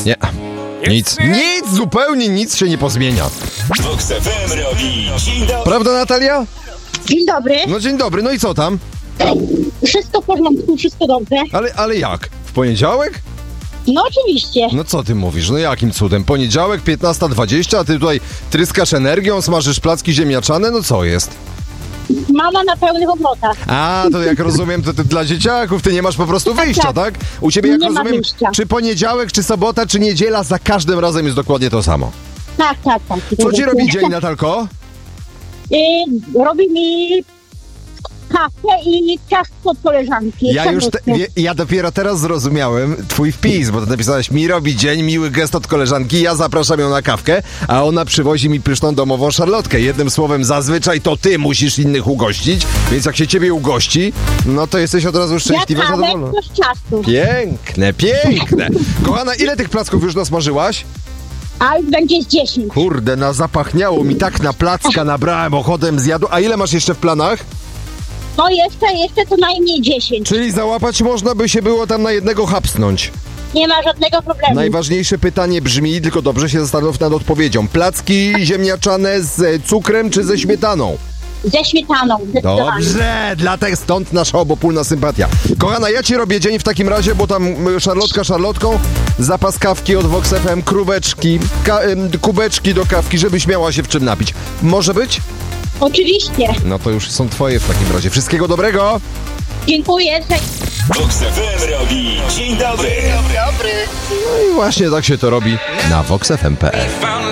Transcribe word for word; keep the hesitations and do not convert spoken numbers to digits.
Nie. Nic. Nic, zupełnie nic się nie pozmienia. Vox F M robi dzień dobry. Prawda, Natalia? Dzień dobry. No dzień dobry, no i co tam? Wszystko w porządku, wszystko dobrze. Ale, ale jak? W poniedziałek? No oczywiście. No co ty mówisz? No jakim cudem? Poniedziałek, piętnasta dwadzieścia, a ty tutaj tryskasz energią, smażysz placki ziemniaczane? No co jest? Mama na pełnych obrotach. A, to jak rozumiem, to ty dla dzieciaków, ty nie masz po prostu wyjścia, tak? U ciebie, jak Nie ma rozumiem, wyjścia. czy poniedziałek, czy sobota, czy niedziela, za każdym razem jest dokładnie to samo. Tak, tak, tak. Co ci robi dzień, Natalko? Y, robi mi kawę i ciastko od koleżanki. Ja już, te, wie- ja dopiero teraz zrozumiałem twój wpis, bo to napisałeś, mi robi dzień, miły gest od koleżanki, ja zapraszam ją na kawkę, a ona przywozi mi pyszną domową szarlotkę. Jednym słowem, zazwyczaj to ty musisz innych ugościć, więc jak się ciebie ugości, no to jesteś od razu Ja szczęśliwa, kawę, zadowolona. ktoś ciasto. Piękne, piękne. Kochana, ile tych placków już nasmażyłaś? A już będzie z dziesięć. Kurde, na zapachniało mi tak na placka, nabrałem ochotę, zjadł. A ile masz jeszcze w planach? No jeszcze, jeszcze co najmniej dziesięć. Czyli załapać można by się było tam na jednego hapsnąć. Nie ma żadnego problemu. Najważniejsze pytanie brzmi, tylko dobrze się zastanów nad odpowiedzią. Placki ziemniaczane z cukrem czy ze śmietaną? Ze śmietaną, zdecydowanie. Dobrze, dlatego stąd nasza obopólna sympatia. Kochana, ja ci robię dzień w takim razie, bo tam y, szarlotka szarlotką, zapas kawki od Vox F M, króweczki, ka- y, kubeczki do kawki, żebyś miała się w czym napić. Może być? Oczywiście. No to już są twoje w takim razie. Wszystkiego dobrego! Dziękuję. Vox F M robi dzień dobry. No i właśnie tak się to robi na vox f m kropka p l.